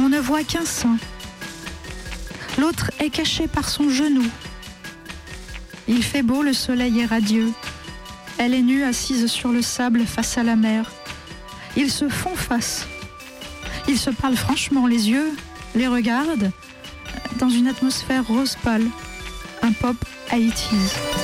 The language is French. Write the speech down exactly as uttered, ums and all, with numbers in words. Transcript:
On ne voit qu'un sein. L'autre est caché par son genou. Il fait beau, le soleil est radieux. Elle est nue, assise sur le sable face à la mer. Ils se font face. Ils se parlent franchement, les yeux les regardent dans une atmosphère rose pâle. Un pop eighties.